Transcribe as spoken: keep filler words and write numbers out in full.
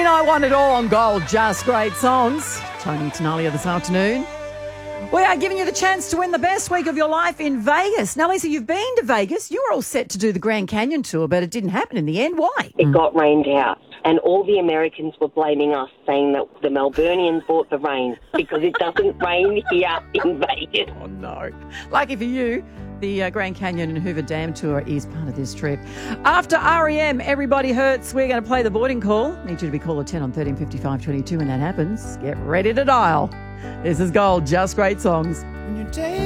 I want it all on Gold. Just great songs. Tony Tenalia this afternoon. We are giving you the chance to win the best week of your life in Vegas. Now, Lisa, you've been to Vegas. You were all set to do the Grand Canyon tour, but it didn't happen in the end. Why? It got rained out. And all the Americans were blaming us, saying that the Melburnians brought the rain because it doesn't rain here in Vegas. Oh, no. Lucky for you, the uh, Grand Canyon and Hoover Dam tour is part of this trip. After R E M, Everybody Hurts, we're going to play the boarding call. Need you to be caller ten on thirteen fifty-five twenty-two when that happens. Get ready to dial. This is Gold, Just Great Songs. When your day